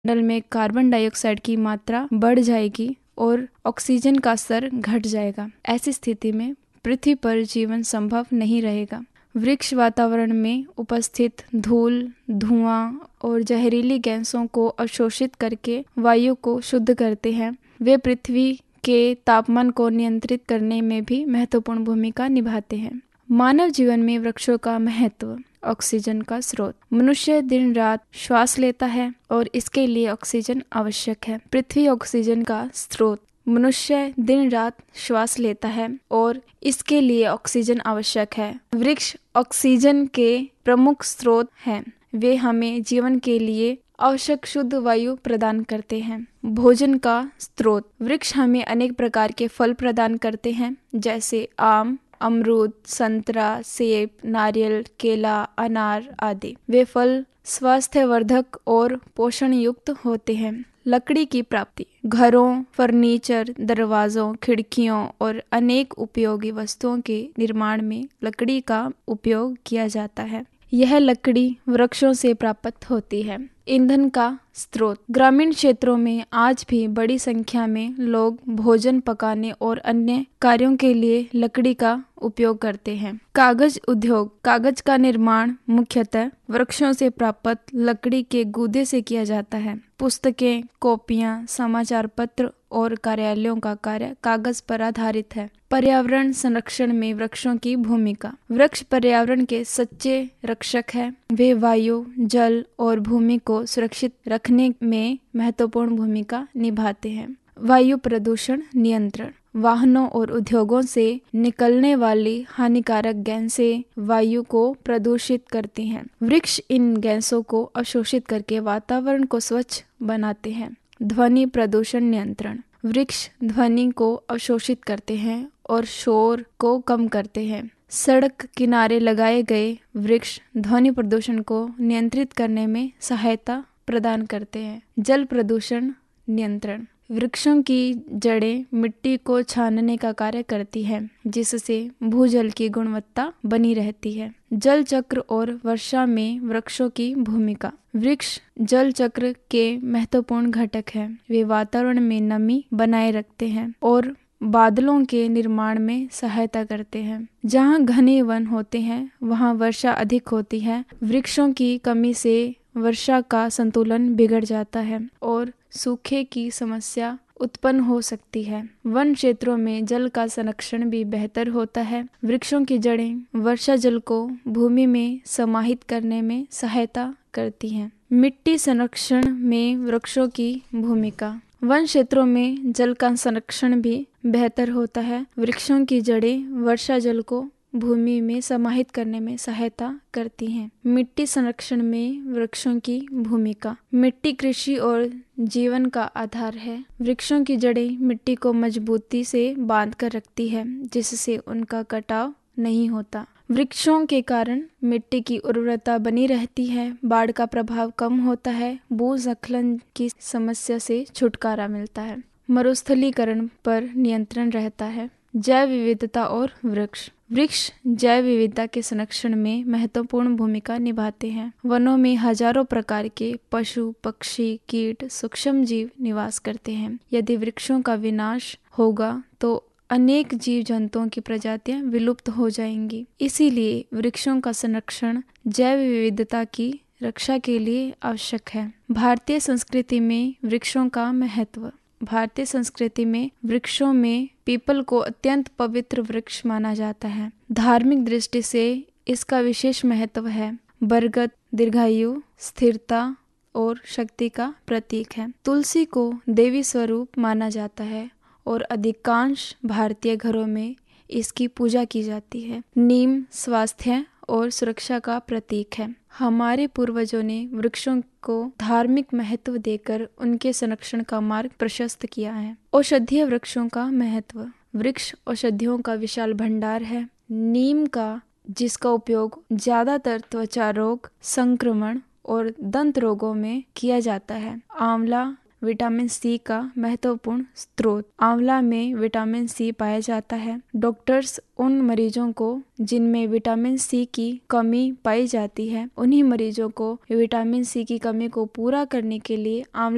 वायुमंडल में carbon dioxide की मात्रा बढ़ जाएगी और ऑक्सीजन का स्तर घट जाएगा। ऐसी स्थिति में पृथ्वी पर जीवन संभव नहीं रहेगा। वृक्ष वातावरण में उपस्थित धूल, धुआं और जहरीली गैसों को अवशोषित करके वायु को शुद्ध करते हैं। वे पृथ्वी के तापमान को नियंत्रित करने में भी महत्वपूर्ण भूमिका निभाते हैं। मानव जीवन में वृक्षों का महत्व। ऑक्सीजन का स्रोत। मनुष्य दिन रात श्वास लेता है और इसके लिए ऑक्सीजन आवश्यक है। पृथ्वी ऑक्सीजन का स्रोत। मनुष्य दिन रात श्वास लेता है और इसके लिए ऑक्सीजन आवश्यक है। वृक्ष ऑक्सीजन के प्रमुख स्रोत हैं। वे हमें जीवन के लिए आवश्यक शुद्ध वायु प्रदान करते हैं। भोजन का स्रोत। वृक्ष हमें अनेक प्रकार के फल प्रदान करते हैं, जैसे आम, अमरूद, संतरा, सेब, नारियल, केला, अनार आदि। वे फल स्वास्थ्यवर्धक और पोषण युक्त होते हैं। लकड़ी की प्राप्ति। घरों, फर्नीचर, दरवाजों, खिड़कियों और अनेक उपयोगी वस्तुओं के निर्माण में लकड़ी का उपयोग किया जाता है। यह लकड़ी वृक्षों से प्राप्त होती है। ईंधन का स्रोत। ग्रामीण क्षेत्रों में आज भी बड़ी संख्या में लोग भोजन पकाने और अन्य कार्यों के लिए लकड़ी का उपयोग करते हैं। कागज उद्योग। कागज का निर्माण मुख्यतः वृक्षों से प्राप्त लकड़ी के गूदे से किया जाता है। पुस्तकें, कॉपियां, समाचार पत्र और कार्यालयों का कार्य कागज पर आधारित है। पर्यावरण संरक्षण में वृक्षों की भूमिका। वृक्ष पर्यावरण के सच्चे रक्षक हैं। वे वायु, जल और भूमि को सुरक्षित रखने में महत्वपूर्ण भूमिका निभाते हैं। वायु प्रदूषण नियंत्रण। वाहनों और उद्योगों से निकलने वाली हानिकारक गैसें वायु को प्रदूषित करती हैं। वृक्ष इन गैसों को अवशोषित करके वातावरण को स्वच्छ बनाते हैं। ध्वनि प्रदूषण नियंत्रण। वृक्ष ध्वनि को अवशोषित करते हैं और शोर को कम करते हैं। सड़क किनारे लगाए गए वृक्ष ध्वनि प्रदूषण को नियंत्रित करने में सहायता प्रदान करते हैं। जल प्रदूषण नियंत्रण। वृक्षों की जड़ें मिट्टी को छानने का कार्य करती हैं, जिससे भूजल की गुणवत्ता बनी रहती है। जल चक्र और वर्षा में वृक्षों की भूमिका। वृक्ष जल चक्र के महत्वपूर्ण घटक हैं। वे वातावरण में नमी बनाए रखते हैं और बादलों के निर्माण में सहायता करते हैं। जहाँ घने वन होते हैं, वहाँ वर्षा अधिक होती है। वृक्षों की कमी से वर्षा का संतुलन बिगड़ जाता है और सूखे की समस्या उत्पन्न हो सकती है। वन क्षेत्रों में जल का संरक्षण भी बेहतर होता है। वृक्षों की जड़ें वर्षा जल को भूमि में समाहित करने में सहायता करती हैं। मिट्टी संरक्षण में वृक्षों की भूमिका। वन क्षेत्रों में जल का संरक्षण भी बेहतर होता है। वृक्षों की जड़ें वर्षा जल को भूमि में समाहित करने में सहायता करती हैं। मिट्टी संरक्षण में वृक्षों की भूमिका। मिट्टी कृषि और जीवन का आधार है। वृक्षों की जड़ें मिट्टी को मजबूती से बांध कर रखती है, जिससे उनका कटाव नहीं होता। वृक्षों के कारण मिट्टी की उर्वरता बनी रहती है, बाढ़ का प्रभाव कम होता है, भूस्खलन की समस्या से छुटकारा मिलता है, मरुस्थलीकरण पर नियंत्रण रहता है। जैव विविधता और वृक्ष। वृक्ष जैव विविधता के संरक्षण में महत्वपूर्ण भूमिका निभाते हैं। वनों में हजारों प्रकार के पशु, पक्षी, कीट, सूक्ष्म जीव निवास करते हैं। यदि वृक्षों का विनाश होगा तो अनेक जीव जंतुओं की प्रजातियां विलुप्त हो जाएंगी। इसीलिए वृक्षों का संरक्षण जैव विविधता की रक्षा के लिए आवश्यक है। भारतीय संस्कृति में वृक्षों का महत्व। भारतीय संस्कृति में वृक्षों में पीपल को अत्यंत पवित्र वृक्ष माना जाता है। धार्मिक दृष्टि से इसका विशेष महत्व है। बरगद दीर्घायु, स्थिरता और शक्ति का प्रतीक है। तुलसी को देवी स्वरूप माना जाता है और अधिकांश भारतीय घरों में इसकी पूजा की जाती है। नीम स्वास्थ्य और सुरक्षा का प्रतीक है। हमारे पूर्वजों ने वृक्षों को धार्मिक महत्व देकर उनके संरक्षण का मार्ग प्रशस्त किया है। औषधीय वृक्षों का महत्व। वृक्ष औषधियों का विशाल भंडार है। नीम का, जिसका उपयोग ज्यादातर त्वचा रोग, संक्रमण और दंत रोगों में किया जाता है। आंवला विटामिन सी का महत्वपूर्ण स्रोत। आंवला में विटामिन सी पाया जाता है। डॉक्टर्स उन मरीजों को जिनमें विटामिन सी की कमी पाई जाती है, उन्हीं मरीजों को विटामिन सी की कमी को पूरा करने के लिए आंवला